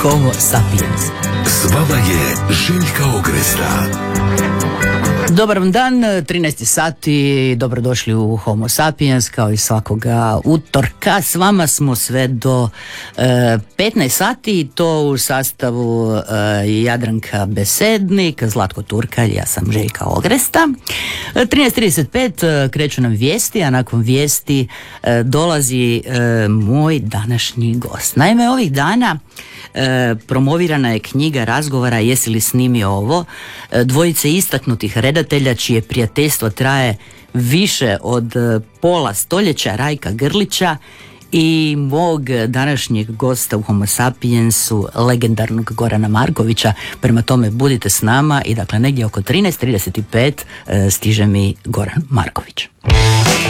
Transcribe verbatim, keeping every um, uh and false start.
Homo sapiens. S vama je Željka Ogresta. Dobar vam dan, trinaest sati, dobrodošli u Homo sapiens, kao i svakoga utorka. S vama smo sve do e, petnaest sati, i to u sastavu e, Jadranka Besednik, Zlatko Turkalj, ja sam Željka Ogresta. E, trinaest trideset pet e, kreću nam vijesti, a nakon vijesti e, dolazi e, moj današnji gost. Naime, ovih dana e, promovirana je knjiga razgovora Jesi li snimio ovo? E, dvojice istaknutih redatelja čije prijateljstvo traje više od pola stoljeća, Rajka Grlića i mog današnjeg gosta u Homo sapiensu, legendarnog Gorana Markovića. Prema tome, budite s nama i dakle negdje oko trinaest trideset pet stiže mi Goran Marković.